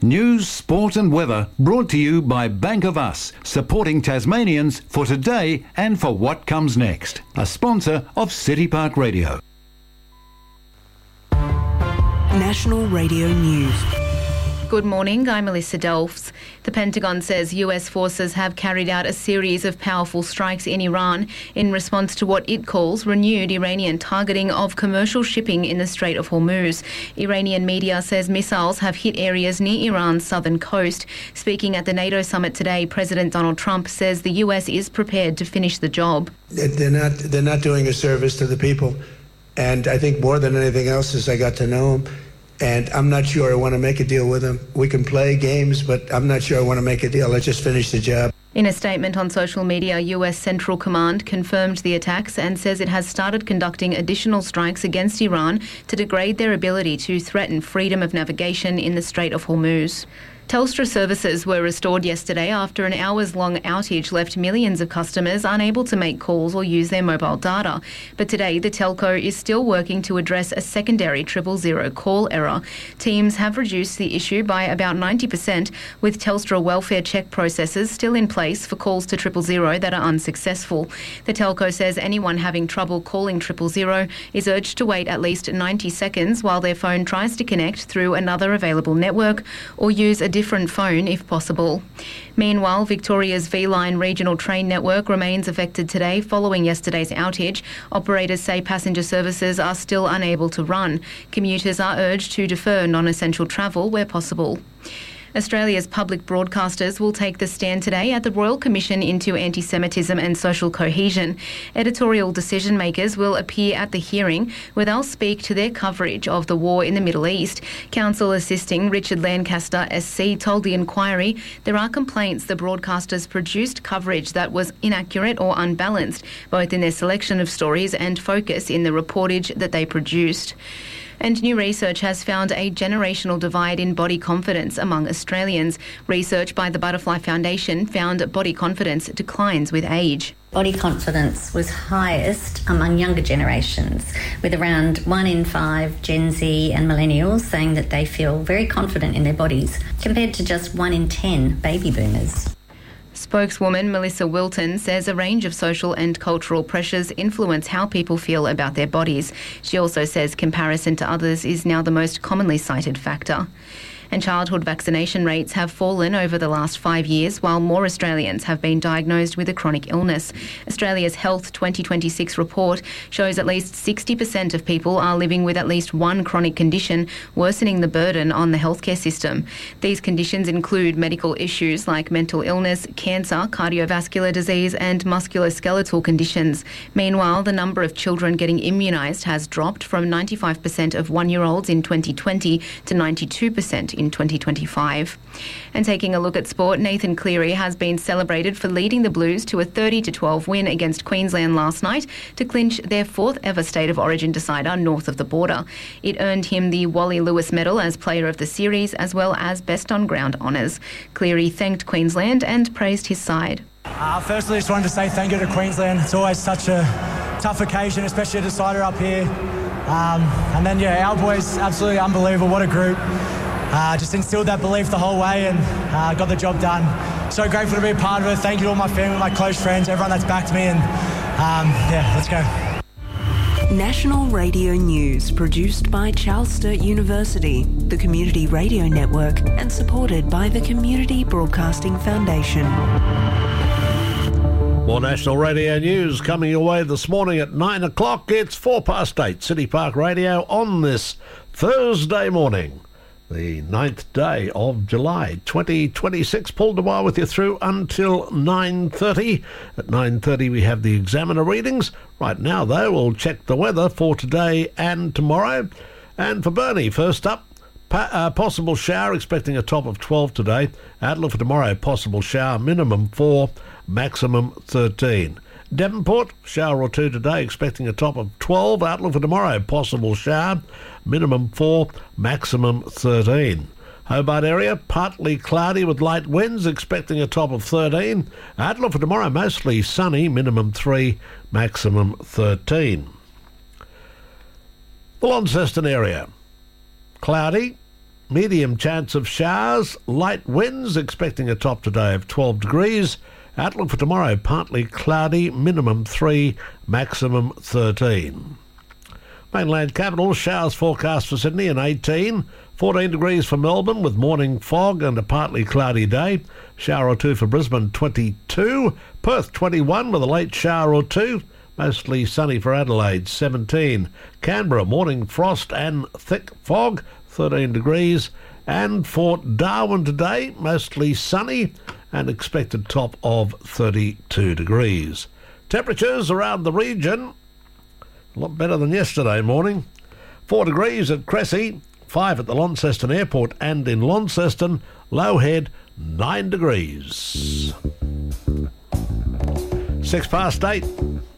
News, sport and weather brought to you by Bank of Us, supporting Tasmanians for today and for what comes next. A sponsor of City Park Radio. National Radio News. Good morning, I'm Melissa Delfs. The Pentagon says US forces have carried out a series of powerful strikes in Iran in response to what it calls renewed Iranian targeting of commercial shipping in the Strait of Hormuz. Iranian media says missiles have hit areas near Iran's southern coast. Speaking at the NATO summit today, President Donald Trump says the US is prepared to finish the job. They're not doing a service to the people. And I think more than anything else is I got to know them. And I'm not sure I want to make a deal with them. We can play games, but I'm not sure I want to make a deal. Let's just finish the job. In a statement on social media, US Central Command confirmed the attacks and says it has started conducting additional strikes against Iran to degrade their ability to threaten freedom of navigation in the Strait of Hormuz. Telstra services were restored yesterday after an hours-long outage left millions of customers unable to make calls or use their mobile data. But today, the telco is still working to address a secondary 000 call error. Teams have reduced the issue by about 90%, with Telstra welfare check processes still in place for calls to 000 that are unsuccessful. The telco says anyone having trouble calling 000 is urged to wait at least 90 seconds while their phone tries to connect through another available network or use a different phone if possible. Meanwhile, Victoria's V-Line regional train network remains affected today following yesterday's outage. Operators say passenger services are still unable to run. Commuters are urged to defer non-essential travel where possible. Australia's public broadcasters will take the stand today at the Royal Commission into Anti-Semitism and Social Cohesion. Editorial decision-makers will appear at the hearing, where they'll speak to their coverage of the war in the Middle East. Counsel assisting Richard Lancaster SC told the inquiry there are complaints the broadcasters produced coverage that was inaccurate or unbalanced, both in their selection of stories and focus in the reportage that they produced. And new research has found a generational divide in body confidence among Australians. Research by the Butterfly Foundation found body confidence declines with age. Body confidence was highest among younger generations, with around 1 in 5 Gen Z and millennials saying that they feel very confident in their bodies, compared to just 1 in 10 baby boomers. Spokeswoman Melissa Wilton says a range of social and cultural pressures influence how people feel about their bodies. She also says comparison to others is now the most commonly cited factor. And childhood vaccination rates have fallen over the last 5 years, while more Australians have been diagnosed with a chronic illness. Australia's Health 2026 report shows at least 60% of people are living with at least one chronic condition, worsening the burden on the healthcare system. These conditions include medical issues like mental illness, cancer, cardiovascular disease and musculoskeletal conditions. Meanwhile, the number of children getting immunised has dropped from 95% of 1-year-olds in 2020 to 92% in 2025. And taking a look at sport, Nathan Cleary has been celebrated for leading the Blues to a 30-12 win against Queensland last night to clinch their 4th ever State of Origin decider north of the border. It earned him the Wally Lewis Medal as Player of the Series as well as Best on Ground honours. Cleary thanked Queensland and praised his side. Firstly, just wanted to say thank you to Queensland. It's always such a tough occasion, especially a decider up here. And then, our boys, absolutely unbelievable. What a group. Just instilled that belief the whole way and got the job done. So grateful to be a part of it. Thank you to all my family, my close friends, everyone that's backed me. And let's go. National Radio News, produced by Charles Sturt University, the Community Radio Network, and supported by the Community Broadcasting Foundation. More National Radio News coming your way this morning at 9 o'clock. It's 8:04, City Park Radio on this Thursday morning, the 9th day of July 2026. Paul Dewar with you through until 9:30. At 9:30 we have the Examiner readings. Right now, though, we'll check the weather for today and tomorrow. And for Burnie, first up, possible shower, expecting a top of 12 today. Outlook for tomorrow, possible shower, minimum 4, maximum 13. Devonport, shower or 2 today, expecting a top of 12. Outlook for tomorrow, possible shower, minimum 4, maximum 13. Hobart area, partly cloudy with light winds, expecting a top of 13. Outlook for tomorrow, mostly sunny, minimum 3, maximum 13. The Launceston area, cloudy, medium chance of showers, light winds, expecting a top today of 12 degrees. Outlook for tomorrow, partly cloudy, minimum 3, maximum 13. Mainland capital, showers forecast for Sydney and 18. 14 degrees for Melbourne with morning fog and a partly cloudy day. Shower or two for Brisbane, 22. Perth, 21 with a late shower or two. Mostly sunny for Adelaide, 17. Canberra, morning frost and thick fog, 13 degrees. And for Darwin today, mostly sunny and expected top of 32 degrees. Temperatures around the region, a lot better than yesterday morning. 4 degrees at Cressy, 5 at the Launceston Airport and in Launceston. Low Head, 9 degrees. 8:06.